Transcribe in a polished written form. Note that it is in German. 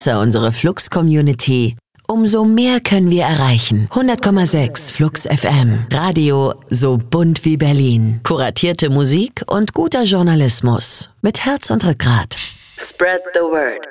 unsere Flux-Community, umso mehr können wir erreichen. 100,6 Flux FM. Radio so bunt wie Berlin. Kuratierte Musik und guter Journalismus. Mit Herz und Rückgrat. Spread the word.